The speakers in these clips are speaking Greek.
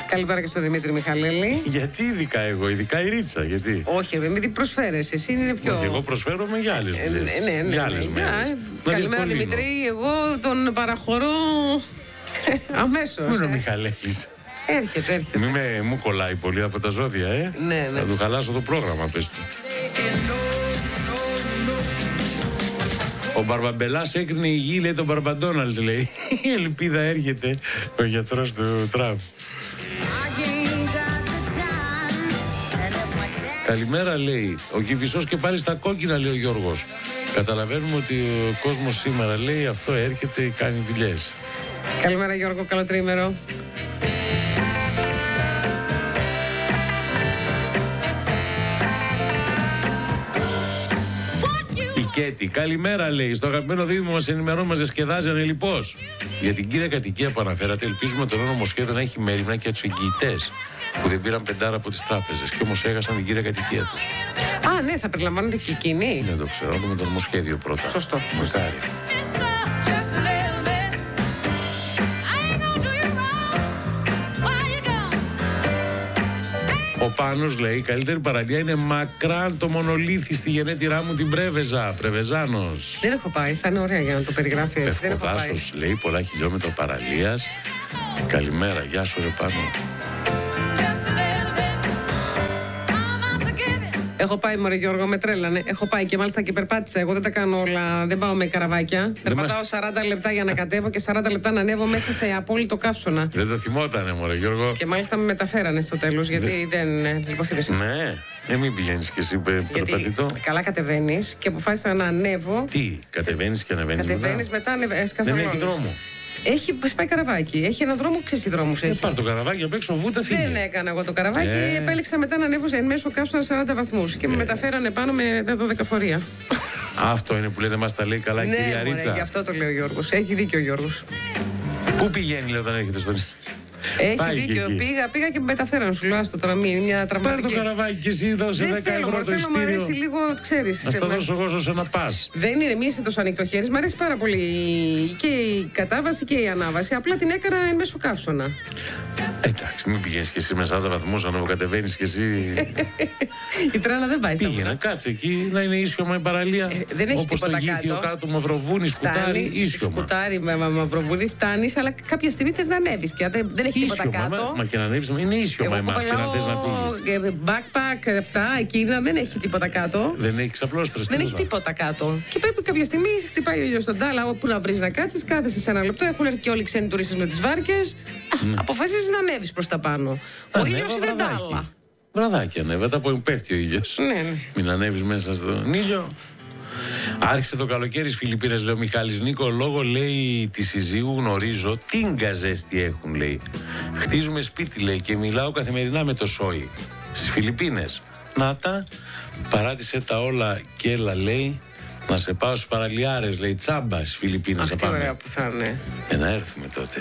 Καλημέρα και στο Δημήτρη Μιχαλέλη. Γιατί ειδικά εγώ, ειδικά η Ρίτσα, γιατί? Όχι, ρε, μην προσφέρεσαι. Εσύ είναι πιο. Όχι, εγώ προσφέρομαι για άλλες δουλειές. Για άλλες μέρες. Καλημέρα, Δημήτρη. Εγώ τον παραχωρώ αμέσως. Πού είναι ο Μιχαλέλης? Έρχεται. Μην μου κολλάει πολύ από τα ζώδια, Ναι. Θα του χαλάσω το πρόγραμμα, πες του. Ο Μπαρμπαμπελάς έκρινε η γη, λέει, τον Μπαρμπαντόναλντ, λέει. Η ελπίδα έρχεται, ο γιατρός του Τραμπ. Καλημέρα, λέει. Ο Κηφισός και πάλι στα κόκκινα, λέει ο Γιώργος. Καταλαβαίνουμε ότι ο κόσμος σήμερα, λέει, αυτό έρχεται, κάνει δουλειές. Καλημέρα, Γιώργο, καλό τρίμερο. Κέτη, καλημέρα, λέει. Στο αγαπημένο δίδυμο μας ενημερώνει, σκεδάζει ανελιπώς. Για την κύρια κατοικία που αναφέρατε, ελπίζουμε το νέο νομοσχέδιο να έχει μέρημνα και για τους εγγυητές που δεν πήραν πεντάρα από τις τράπεζες και όμως έχασαν την κύρια κατοικία τους. Α, ναι, θα περιλαμβάνονται και εκείνοι. Δεν το ξέρω, να δούμε το νομοσχέδιο πρώτα. Σωστό. Μουστάρι. Ο Πάνος λέει: η καλύτερη παραλία είναι μακράν το μονολίθι στη γενέτειρά μου, την Πρέβεζα. Πρεβεζάνος. Δεν έχω πάει, θα είναι ωραία για να το περιγράφει έτσι. Δεν έχω πάει. Πευκοδάσος, λέει, πολλά χιλιόμετρα παραλίας. Καλημέρα, γεια σου, ρε Πάνο. Έχω πάει, μωρέ Γιώργο, με τρέλανε. Έχω πάει και μάλιστα και περπάτησα. Εγώ δεν τα κάνω όλα. Δεν πάω με καραβάκια. Περπατάω 40 λεπτά για να κατέβω και 40 λεπτά να ανέβω μέσα σε απόλυτο καύσωνα. Δεν το θυμότανε, μωρέ Γιώργο. Και μάλιστα με μεταφέρανε στο τέλος, γιατί δεν λιποθύμησε. Ναι, μην πηγαίνεις κι εσύ περπατητό. Καλά κατεβαίνεις και αποφάσισα να ανέβω. Τι, κατεβαίνεις και ανεβαίνεις? Κατεβαίνεις μετά δεν έχει δρόμο. Έχει πάει καραβάκι. Έχει ένα δρόμο, ξέρεις τι δρόμους έχει. Πάρ' το καραβάκι απ' έξω, βούτα φύγε. Δεν έκανα εγώ το καραβάκι. Επέλεξα μετά να ανέβω εν μέσω καύσωνα 40 βαθμούς και με μεταφέρανε πάνω με 12 φορεία. Αυτό είναι που λέτε, μας τα λέει καλά η κυρία Ρίτσα. Ναι, γι' αυτό το λέει ο Γιώργος. Έχει δίκιο ο Γιώργος. Πού πηγαίνει, λέει, όταν έρχεται στο νησί? Έχει δίκιο. Πήγα και με μεταφέρανε. Σου λέω, άστο τώρα, μια τραυματική. Πάρ' το καραβάκι και εσύ δώσε 10 ευρώ το ειστήριο. Μου αρέσει λίγο, ξέρεις. Να στο δώσω εγώ σε ένα πας. Δεν είναι, μη είσαι τόσο ανοιχτό χέρι. Μ' αρέσει πάρα πολύ και η κατάβαση και η ανάβαση. Απλά την έκανα εν μέσω καύσωνα. Εντάξει, μην πηγαίνεις και εσύ με 40 βαθμούς, ανεβοκατεβαίνεις και εσύ. Η τρέλα δεν πάει στα Πήγαινε, κάτσε εκεί, να είναι ίσιωμα η παραλία. Δεν έχει όπως τίποτα το Γήθιο κάτω, Μαυροβούνι, Σκουτάρι, ίσιωμα. Σκουτάρι με Μαυροβούνι φτάνεις, αλλά κάποια στιγμή θες να ανέβεις πια. Δεν έχει τίποτα κάτω. Μα και να ανέβεις, είναι ίσιωμα εμάς και να θες να φύγεις. Backpack, αυτά, εκείνα δεν έχει τίποτα κάτω. Δεν έχει ξαπλώστρες. Δεν έχει τίποτα κάτω. Και πρέπει κάποια στιγμή χτυπάει ο ήλιος στον τάλα, όπου να βρεις να κάτσεις, κάθεσαι σε ένα λεπτό. Έχουν έρθει και όλοι οι ξένοι τουρίστες με τις βάρκες. Αποφασίζεις να ανέβεις προς τα πάνω. Ο ήλιος είναι τάλα. Βραδάκι ανέβα, από πέφτει ο ήλιος. Ναι. Μην ανέβεις μέσα στον ήλιο. Άρχισε το καλοκαίρι στις Φιλιππίνες, λέει ο Μιχάλης Νίκο. Λόγω, λέει, τη συζύγου γνωρίζω τι γκαζέστη έχουν, λέει. Χτίζουμε σπίτι, λέει, και μιλάω καθημερινά με το Σόι. Στις Φιλιππίνες. Να τα, παράτησε τα όλα και έλα, λέει, να σε πάω στους παραλιάρες, λέει, τσάμπα στις Φιλιππίνες. Αυτή ωραία που θα είναι. Να έρθουμε τότε.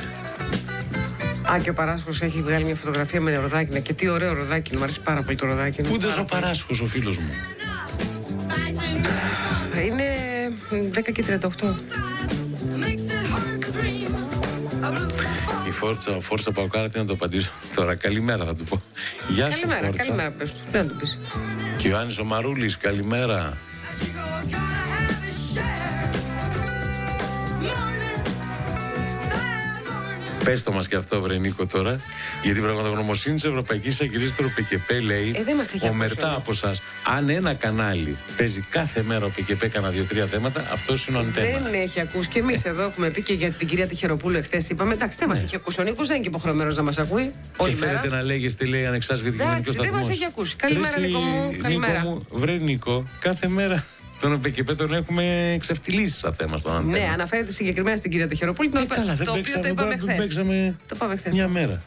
Α, και ο Παράσχος έχει βγάλει μια φωτογραφία με ροδάκινα. Και τι ωραίο ροδάκινο. Μου αρέσει πάρα πολύ το ροδάκινο. Πού είναι ο Παράσχος, ο φίλος μου? Είναι 10 και 38. Η Φόρτσα Παοκάρα, τι να το απαντήσω τώρα? Καλημέρα θα του πω. Γεια σου, Φόρτσα. Καλημέρα πες του. Δεν του πεις. Και ο Ιωάννης ο Μαρούλης, καλημέρα. Πες το μας και αυτό, βρε Νίκο, τώρα. Για την πραγματογνωμοσύνη της Ευρωπαϊκής Αγγελίας του ΠΚΠ, λέει, ομερτά από εσάς, αν ένα κανάλι παίζει κάθε μέρα ο ΠΚΠ κάνα 2-3 θέματα, αυτός είναι ο Αντένα. Δεν έχει ακούσει. Και εμείς εδώ έχουμε πει και για την κυρία Τυχεροπούλου εχθές. Είπαμε, εντάξει, δεν μας έχει ακούσει. Ο Νίκος δεν είναι και υποχρεωμένος να μας ακούει. Και φαίνεται να λέγεστε, λέει, ανεξάρτητη κοινωνικό σταθμό. Δεν μας έχει ακούσει. Καλημέρα, Νίκο μου. Καλημέρα. Βρε Νίκο, κάθε μέρα τον ΠΚΠ τον έχουμε εξευτυλίσει σαν θέμα στον Αντένα. Ναι, αναφέρεται συγκεκριμένα στην κυρία Τυχεροπούλου. Το οποίο το είπαμε χθες. Μια μέρα.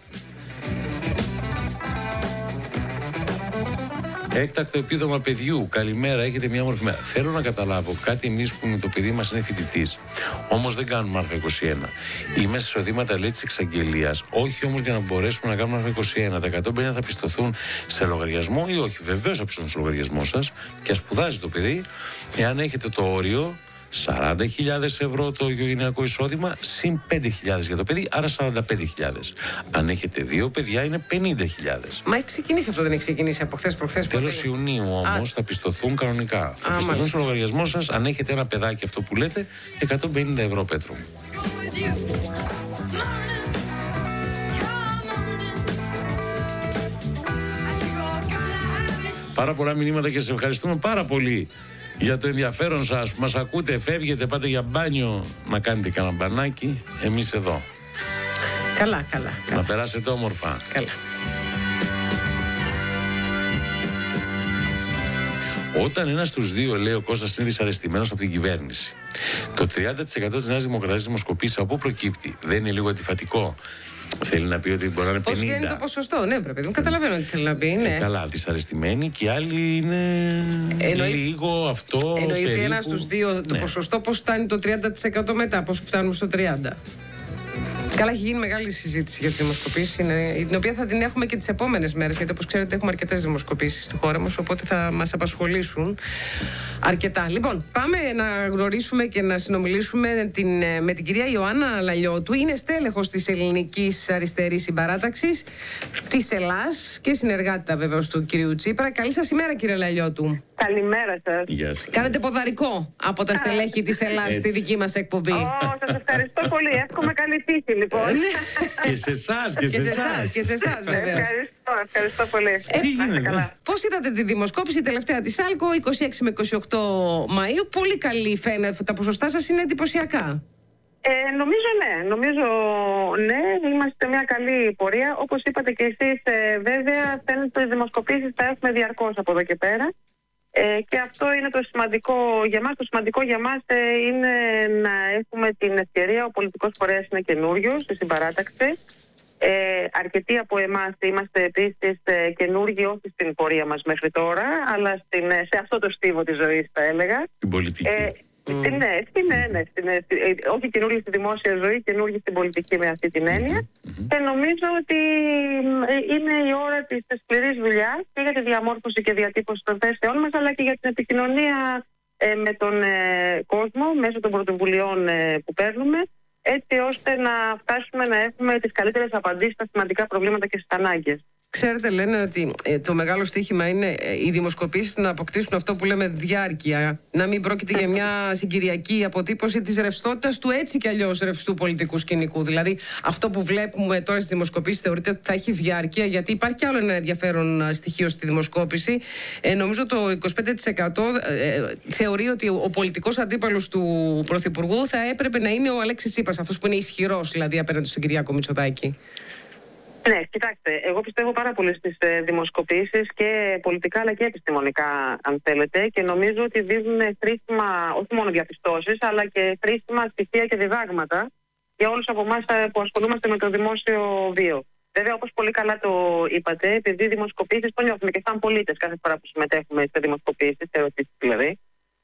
Έκτακτο επίδομα παιδιού. Καλημέρα, έχετε μια όμορφη μέρα. Θέλω να καταλάβω κάτι, εμείς που με το παιδί μας είναι φοιτητής. Όμως δεν κάνουμε Α21. Είμαστε σε εισοδήματα, λέει, της εξαγγελίας. Όχι όμως για να μπορέσουμε να κάνουμε Α21. Τα 150 θα πιστωθούν σε λογαριασμό ή όχι? Βεβαίως θα πιστωθούν σε λογαριασμό σας και σπουδάζει το παιδί. Εάν έχετε το όριο, 40.000 ευρώ το οικογενειακό εισόδημα, συν 5.000 για το παιδί, άρα 45.000. Αν έχετε 2 παιδιά είναι 50.000. Μα έχει ξεκινήσει αυτό, δεν έχει ξεκινήσει από χθες προχθές? Τέλος Ιουνίου όμως θα πιστωθούν κανονικά. Θα πιστωθούν στο λογαριασμό σας, αν έχετε ένα παιδάκι, αυτό που λέτε, 150 ευρώ, Πέτρο μου. Πάρα πολλά μηνύματα και σε ευχαριστούμε πάρα πολύ για το ενδιαφέρον σας που μας ακούτε. Φεύγετε, πάτε για μπάνιο να κάνετε κανένα μπανάκι. Εμείς εδώ. Καλά. Να περάσετε όμορφα. Καλά. Όταν ένας στους δύο, λέει ο Κώστας, είναι δυσαρεστημένος από την κυβέρνηση, το 30% της Νέας Δημοκρατίας δημοσκοπήσεις από πού προκύπτει? Δεν είναι λίγο αντιφατικό? Θέλει να πει ότι μπορεί να είναι 50. Πώς βγαίνει το ποσοστό? Ναι, πρέπει να καταλαβαίνω τι θέλει να πει. Ναι. Καλά, δυσαρεστημένοι και οι άλλοι είναι λίγο αυτό. Εννοεί ότι περίπου... ένας στους δύο, το ποσοστό πώς φτάνει το 30% μετά, πώς φτάνουμε στο 30%. Καλά, έχει γίνει μεγάλη συζήτηση για τις δημοσκοπήσεις, την οποία θα την έχουμε και τις επόμενες μέρες, γιατί όπως ξέρετε έχουμε αρκετές δημοσκοπήσεις στη χώρα μας, οπότε θα μας απασχολήσουν αρκετά. Λοιπόν, πάμε να γνωρίσουμε και να συνομιλήσουμε με την κυρία Ιωάννα Λαλιώτου. Είναι στέλεχος της Ελληνικής Αριστερής Συμπαράταξης της Ελλάς και συνεργάτητα βεβαίως του κυρίου Τσίπρα. Καλή σας ημέρα, κύριε Λαλιώτου. Καλημέρα σας. Γεια σας. Κάνετε ποδαρικό από τα στελέχη της Ελλάς στη δική μας εκπομπή. Σας ευχαριστώ πολύ. Εύχομαι καλή τύχη, λοιπόν. Και σε εσάς, Και σε εσάς, βεβαίως. Ευχαριστώ πολύ. Πώς είδατε τη δημοσκόπηση τελευταία της ΣΑΛΚΟ, 26 με 28 Μαΐου? Πολύ καλή φαίνεται. Τα ποσοστά σας είναι εντυπωσιακά. Νομίζω ναι, είμαστε μια καλή πορεία. Όπως είπατε και εσείς, βέβαια, φαίνεται ότι δημοσκοπήσεις θα έχουμε διαρκώς από εδώ και πέρα. Και αυτό είναι το σημαντικό για μας. Το σημαντικό για μας είναι να έχουμε την ευκαιρία. Ο πολιτικός φορέας είναι καινούριος στη συμπαράταξη. Αρκετοί από εμάς είμαστε επίσης καινούργοι, όχι στην πορεία μας μέχρι τώρα, αλλά σε αυτό το στίβο της ζωής, θα έλεγα. Την πολιτική. Όχι καινούργοι στη δημόσια ζωή, καινούργοι στην πολιτική με αυτή την έννοια. Και νομίζω ότι είναι η ώρα της σκληρής δουλειάς και για τη διαμόρφωση και διατύπωση των θέσεών μας, αλλά και για την επικοινωνία με τον κόσμο μέσω των πρωτοβουλειών που παίρνουμε, έτσι ώστε να φτάσουμε να έχουμε τις καλύτερες απαντήσεις στα σημαντικά προβλήματα και στις ανάγκες. Ξέρετε, λένε ότι το μεγάλο στοίχημα είναι οι δημοσκοπήσεις να αποκτήσουν αυτό που λέμε διάρκεια. Να μην πρόκειται για μια συγκυριακή αποτύπωση της ρευστότητας του έτσι κι αλλιώς ρευστού πολιτικού σκηνικού. Δηλαδή, αυτό που βλέπουμε τώρα στις δημοσκοπήσεις θεωρείται ότι θα έχει διάρκεια, γιατί υπάρχει κι άλλο ένα ενδιαφέρον στοιχείο στη δημοσκόπηση. Νομίζω το 25% θεωρεί ότι ο πολιτικός αντίπαλος του Πρωθυπουργού θα έπρεπε να είναι ο Αλέξης Τσίπρας, αυτός που είναι ισχυρός δηλαδή απέναντι στον Κυριάκο Μητσοτάκη. Ναι, κοιτάξτε, εγώ πιστεύω πάρα πολύ στις δημοσκοπήσεις και πολιτικά αλλά και επιστημονικά, αν θέλετε, και νομίζω ότι δίνουν χρήσιμα, όχι μόνο διαπιστώσεις, αλλά και χρήσιμα στοιχεία και διδάγματα για όλους από εμάς που ασχολούμαστε με το δημόσιο βίο. Βέβαια, όπως πολύ καλά το είπατε, επειδή οι δημοσκοπήσεις το νιώθουμε και σαν πολίτες κάθε φορά που συμμετέχουμε σε δημοσκοπήσεις, σε ερωτήσεις δηλαδή,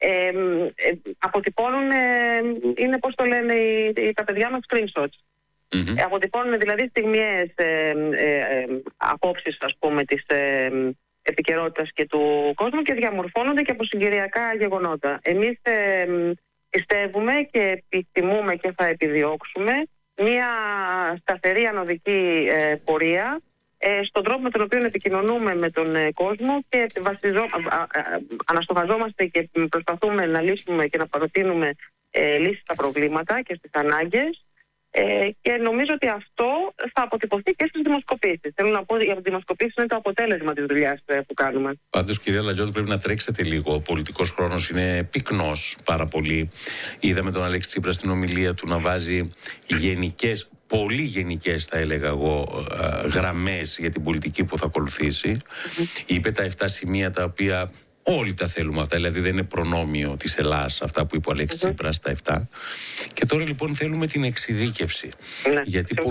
αποτυπώνουν, είναι πώς το λένε τα παιδιά μας, screenshots. Αποτυπώνουν δηλαδή στιγμιαίες απόψεις, ας πούμε, της επικαιρότητας και του κόσμου και διαμορφώνονται και από συγκυριακά γεγονότα. Εμείς πιστεύουμε και επιθυμούμε και θα επιδιώξουμε μια σταθερή ανωδική πορεία στον τρόπο με τον οποίο επικοινωνούμε με τον κόσμο και αναστοχαζόμαστε και προσπαθούμε να λύσουμε και να προτείνουμε λύσεις στα προβλήματα και στις ανάγκες. Και νομίζω ότι αυτό θα αποτυπωθεί και στις δημοσκοπήσεις. Θέλω να πω ότι οι δημοσκοπήσεις είναι το αποτέλεσμα της δουλειάς που κάνουμε. Πάντως, κυρία Λαλιώτου, πρέπει να τρέξετε λίγο. Ο πολιτικός χρόνος είναι πυκνός πάρα πολύ. Είδαμε τον Αλέξη Τσίπρα στην ομιλία του να βάζει γενικές, πολύ γενικές θα έλεγα εγώ, γραμμές για την πολιτική που θα ακολουθήσει. Είπε τα 7 σημεία τα οποία όλοι τα θέλουμε αυτά, δηλαδή δεν είναι προνόμιο της Ελλάς αυτά που είπε ο Αλέξης Τσίπρας τα 7. Και τώρα λοιπόν θέλουμε την εξειδίκευση. Ναι,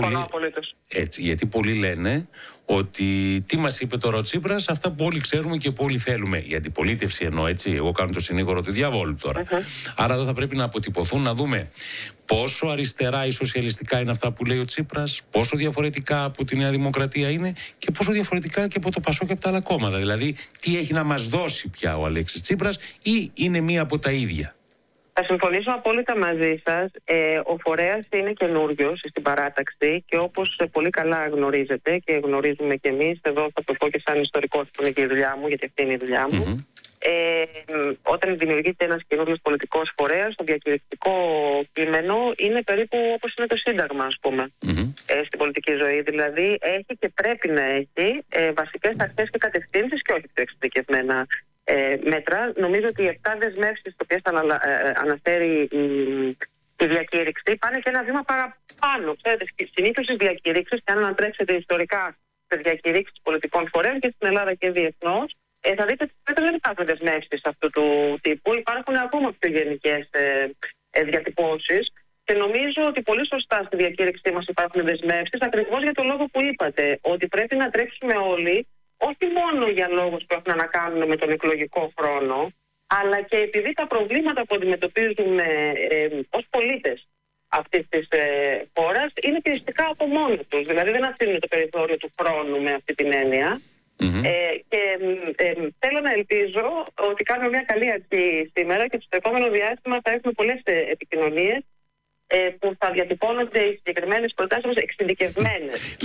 γιατί πολλοί λένε ότι τι μας είπε τώρα ο Τσίπρας, αυτά που όλοι ξέρουμε και που όλοι θέλουμε. Η αντιπολίτευση εννοώ, έτσι. Εγώ κάνω το συνήγορο του διαβόλου τώρα. Άρα εδώ θα πρέπει να αποτυπωθούν, να δούμε πόσο αριστερά ή σοσιαλιστικά είναι αυτά που λέει ο Τσίπρας, πόσο διαφορετικά από τη Νέα Δημοκρατία είναι και πόσο διαφορετικά και από το Πασόκ και από τα άλλα κόμματα. Δηλαδή, τι έχει να μας δώσει πια ο Αλέξης Τσίπρας ή είναι μία από τα ίδια. Θα συμφωνήσω απόλυτα μαζί σας. Ο φορέας είναι καινούριος στην παράταξη και όπως πολύ καλά γνωρίζετε και γνωρίζουμε και εμείς, εδώ θα το πω και σαν ιστορικός που είναι και η δουλειά μου, γιατί αυτή είναι η δουλειά μου, όταν δημιουργείται ένας καινούριος πολιτικός φορέας, το διακηρυκτικό κείμενο είναι περίπου όπως είναι το Σύνταγμα, ας πούμε, στην πολιτική ζωή. Δηλαδή έχει και πρέπει να έχει βασικές αρχές και κατευθύνσεις και όχι πιο εξειδικευμένα μέτρα. Νομίζω ότι οι 7 δεσμεύσεις τις οποίες αναφέρει η διακήρυξη πάνε και ένα βήμα παραπάνω. Ξέρετε, συνήθως στις διακηρύξεις, και αν ανατρέξετε ιστορικά στις διακηρύξεις πολιτικών φορέων και στην Ελλάδα και διεθνώς, θα δείτε ότι δεν υπάρχουν δεσμεύσεις αυτού του τύπου. Υπάρχουν ακόμα πιο γενικές διατυπώσεις. Και νομίζω ότι πολύ σωστά στη διακήρυξή μας υπάρχουν δεσμεύσεις, ακριβώς για τον λόγο που είπατε, ότι πρέπει να τρέξουμε όλοι, όχι μόνο για λόγους που έχουν να κάνουν με τον εκλογικό χρόνο, αλλά και επειδή τα προβλήματα που αντιμετωπίζουμε ως πολίτες αυτής της χώρας είναι πιεστικά από μόνοι τους. Δηλαδή δεν αφήνουν το περιθώριο του χρόνου με αυτή την έννοια. Και θέλω να ελπίζω ότι κάνουμε μια καλή αρχή σήμερα και στο επόμενο διάστημα θα έχουμε πολλές επικοινωνίες που θα διατυπώνονται οι συγκεκριμένες προτάσεις μας εξειδικευμένες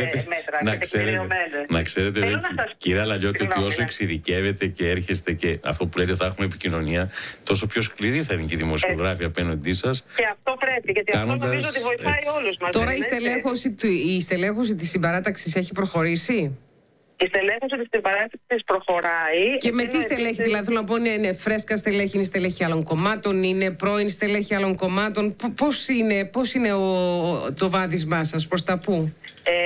μέτρα. Να ξέρετε, κύριε Αλαλιώτη, ότι όσο εξειδικεύετε και έρχεστε και αυτό που λέτε θα έχουμε επικοινωνία, τόσο πιο σκληρή θα είναι και η δημοσιογράφη απέναντί σας. Και αυτό πρέπει, γιατί αυτό νομίζω ότι βοηθάει όλους μας. Τώρα η στελέχωση της συμπαράταξης έχει προχωρήσει. Η στελέχωση της συμπαράταξης προχωράει. Και με τι στελέχη, δηλαδή θέλω να πω, είναι φρέσκα στελέχη, είναι στελέχη άλλων κομμάτων, είναι πρώην στελέχη άλλων κομμάτων. Πώς είναι το βάδισμά σας, προς τα πού?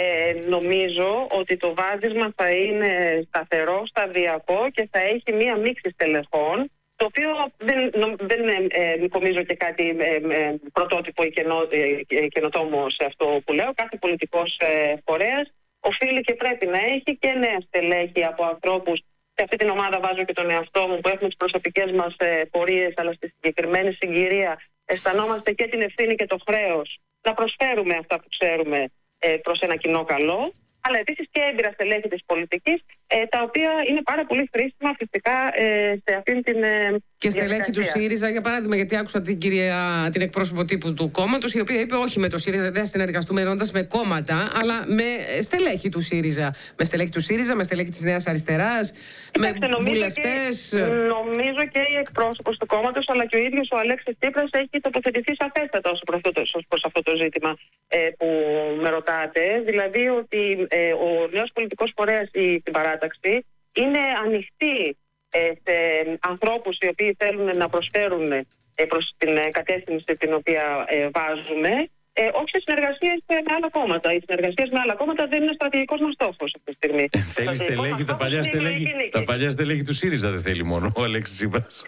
Νομίζω ότι το βάδισμα θα είναι σταθερό, σταδιακό και θα έχει μία μίξη στελεχών, το οποίο δεν νομίζω και κάτι πρωτότυπο ή καινοτόμο σε αυτό που λέω. Κάθε πολιτικός φορέας οφείλει και πρέπει να έχει και νέα στελέχη από ανθρώπους. Σε αυτή την ομάδα βάζω και τον εαυτό μου που έχουμε τις προσωπικές μας πορείες, αλλά στη συγκεκριμένη συγκυρία αισθανόμαστε και την ευθύνη και το χρέος να προσφέρουμε αυτά που ξέρουμε προς ένα κοινό καλό, αλλά επίσης και έμπειρα στελέχη της πολιτικής, τα οποία είναι πάρα πολύ χρήσιμα φυσικά σε αυτήν την και στελέχη του ΣΥΡΙΖΑ, για παράδειγμα, γιατί άκουσα την εκπρόσωπο τύπου του κόμματος, η οποία είπε όχι με το ΣΥΡΙΖΑ, δεν συνεργαστούμε ενώντας με κόμματα, αλλά με στελέχη του ΣΥΡΙΖΑ. Με στελέχη του ΣΥΡΙΖΑ, με στελέχη της Νέας Αριστεράς, με βουλευτές. Νομίζω και η εκπρόσωπος του κόμματος, αλλά και ο ίδιος ο Αλέξης Τσίπρας έχει τοποθετηθεί σαφέστατα προς αυτό το ζήτημα που με ρωτάτε. Δηλαδή ότι ο νέος πολιτικός φορέας, η συμπαράταξη, είναι ανοιχτή σε ανθρώπους οι οποίοι θέλουν να προσφέρουν προς την κατεύθυνση την οποία βάζουμε, όχι σε συνεργασίες με άλλα κόμματα. Οι συνεργασίες με άλλα κόμματα δεν είναι στρατηγικός μας στόχος αυτή τη στιγμή. Θέλει στελέχη, τα παλιά στελέχη του ΣΥΡΙΖΑ δεν θέλει μόνο ο Αλέξης Τσίπρας.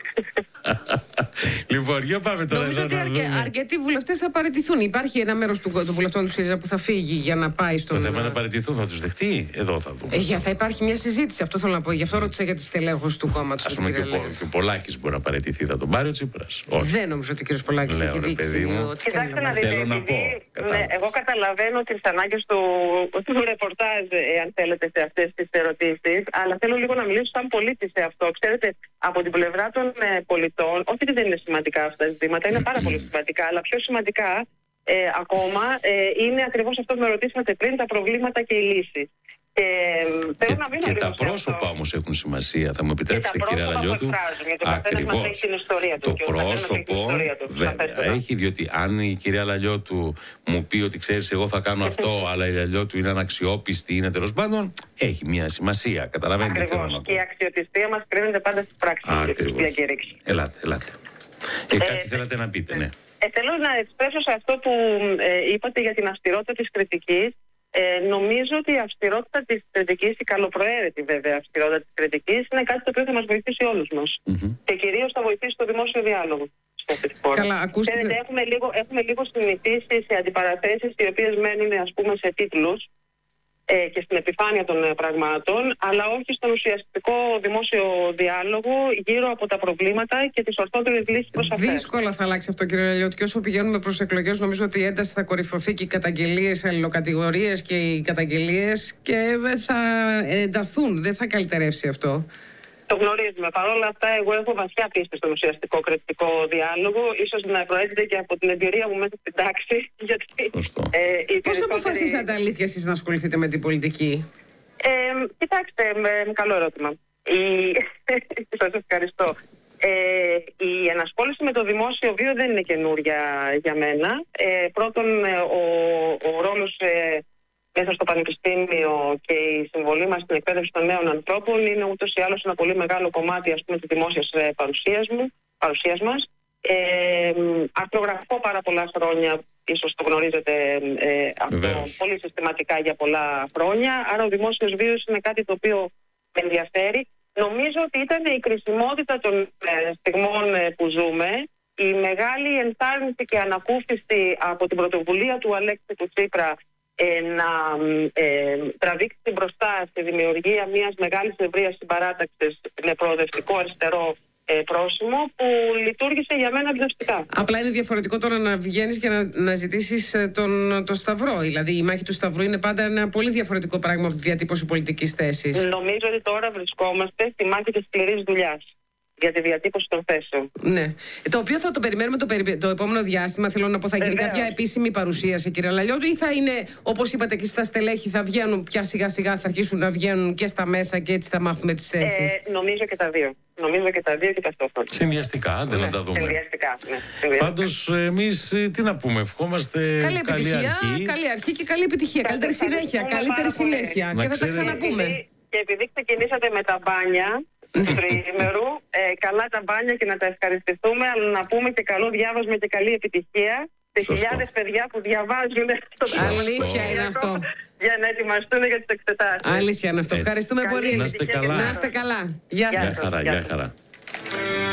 Λοιπόν, για πάμε τώρα. Νομίζω ότι αρκετοί βουλευτές θα παραιτηθούν. Υπάρχει ένα μέρος των βουλευτών του ΣΥΡΙΖΑ που θα φύγει για να πάει στον. Το θέμα να παραιτηθούν, θα τους δεχτεί. Εδώ θα δούμε. Θα υπάρχει μια συζήτηση, αυτό θέλω να πω. Γι' αυτό ρώτησα για τη στελέχωση του κόμματος. Ας πούμε και ο Πολάκης μπορεί να παραιτηθεί, θα τον πάρει ο Τσίπρας? Δεν νομίζω ότι ο κ. Πολάκης έχει δείξει. Κοιτάξτε να δείτε, εγώ καταλαβαίνω τις ανάγκες του ρεπορτάζ, αν θέλετε, σε αυτές τις ερωτήσεις, αλλά θέλω λίγο να μιλήσω σαν πολίτη σε αυτό. Ξέρετε, από την πλευρά των πολιτών, όχι ότι δεν είναι σημαντικά αυτά τα ζητήματα, είναι πάρα πολύ σημαντικά, αλλά πιο σημαντικά ακόμα είναι ακριβώς αυτό που με ρωτήσατε πριν, τα προβλήματα και οι λύσεις. Και τα πρόσωπα όμως έχουν σημασία. Θα μου επιτρέψετε, κύριε Αλαλιώτου? Ακριβώς. Το πρόσωπο έχει, διότι αν η κυρία Αλαλιώτου μου πει ότι ξέρεις, εγώ θα κάνω αυτό, αλλά η Αλαλιώτου είναι αναξιόπιστη, είναι τέλος πάντων, έχει μια σημασία. Καταλαβαίνετε τι θέλω να πω. Και η αξιοπιστία μας κρίνεται πάντα στις πράξεις της διακήρυξης. Ελάτε. Κάτι θέλατε να πείτε, ναι. Θέλω να εξπρέσω σε αυτό που είπατε για την αυστηρότητα της κριτικής. Νομίζω ότι η αυστηρότητα της κριτικής, η καλοπροαίρετη βέβαια αυστηρότητα της κριτικής, είναι κάτι το οποίο θα μας βοηθήσει όλους μας. Και κυρίως θα βοηθήσει το δημόσιο διάλογο σε αυτή τη χώρα. Καλά, ακούστηκε. Έχουμε λίγο συνηθίσει σε αντιπαραθέσεις οι οποίες μένουν, ας πούμε, σε τίτλους και στην επιφάνεια των πραγμάτων, αλλά όχι στον ουσιαστικό δημόσιο διάλογο γύρω από τα προβλήματα και τις ορθότερες λύσεις προς αυτές. Δύσκολα θα αλλάξει αυτό, κύριε Αλαλιώτη, και όσο πηγαίνουμε προς εκλογές, νομίζω ότι η ένταση θα κορυφωθεί και οι καταγγελίες, οι αλληλοκατηγορίες και οι καταγγελίες και θα ενταθούν. Δεν θα καλυτερεύσει αυτό. Το γνωρίζουμε. Παρ' όλα αυτά, εγώ έχω βαθιά πίστη στον ουσιαστικό κριτικό διάλογο. Ίσως να προέρχεται και από την εμπειρία μου μέσα στην τάξη. Πώς αποφασίσατε αλήθεια εσείς να ασχοληθείτε με την πολιτική? Κοιτάξτε, καλό ερώτημα. Σας ευχαριστώ. Η ενασχόληση με το δημόσιο βίο δεν είναι καινούρια για μένα. Πρώτον, ο ρόλος μέσα στο πανεπιστήμιο και η συμβολή μας στην εκπαίδευση των νέων ανθρώπων είναι ούτως ή άλλως ένα πολύ μεγάλο κομμάτι, ας πούμε, της δημόσιας παρουσίας μας. Αρθρογραφώ πάρα πολλά χρόνια, ίσως το γνωρίζετε αυτό, πολύ συστηματικά για πολλά χρόνια. Άρα ο δημόσιος βίος είναι κάτι το οποίο με ενδιαφέρει. Νομίζω ότι ήταν η κρισιμότητα των στιγμών που ζούμε, η μεγάλη ενθάρρυνση και ανακούφιση από την πρωτοβουλία του Αλέξη του Τσίπρα να τραβήξει μπροστά στη δημιουργία μιας μεγάλης ευρείας συμπαράταξης με προοδευτικό αριστερό πρόσημο, που λειτουργήσε για μένα εμπνευστικά. Απλά είναι διαφορετικό τώρα να βγαίνεις και να ζητήσεις το Σταυρό. Δηλαδή η μάχη του Σταυρού είναι πάντα ένα πολύ διαφορετικό πράγμα από τη διατύπωση πολιτικής θέσης. Νομίζω ότι τώρα βρισκόμαστε στη μάχη της σκληρής δουλειάς για τη διατύπωση των θέσεων. Ναι. Το οποίο θα το περιμένουμε το επόμενο διάστημα. Θέλω να πω, θα γίνει κάποια επίσημη παρουσίαση, κύριε Λαλιώτου, ή θα είναι, όπως είπατε και στα στελέχη, θα βγαίνουν πια σιγά σιγά, θα αρχίσουν να βγαίνουν και στα μέσα και έτσι θα μάθουμε τις θέσεις? Νομίζω και τα δύο. Νομίζω και τα δύο και ταυτόχρονα. Συνδυαστικά, άντε να τα δούμε. Συνδυαστικά, ναι. Πάντως, εμείς τι να πούμε, ευχόμαστε καλή επιτυχία, καλή αρχή και καλή επιτυχία. Καλύτερη συνέχεια, καλύτερη συνέχεια. Και θα τα ξαναπούμε. Και επειδή ξεκινήσατε με τα μπάνια του τριήμερου, καλά τα μπάνια και να τα ευχαριστηθούμε, αλλά να πούμε και καλό διάβασμα και καλή επιτυχία σε χιλιάδες παιδιά που διαβάζουν στο αλήθεια είναι αυτό. Για να ετοιμαστούν για τις εξετάσεις. Αλήθεια είναι αυτό. Ευχαριστούμε πολύ. Να είστε καλά. Να είστε καλά. Γεια σας. Γεια χαρά.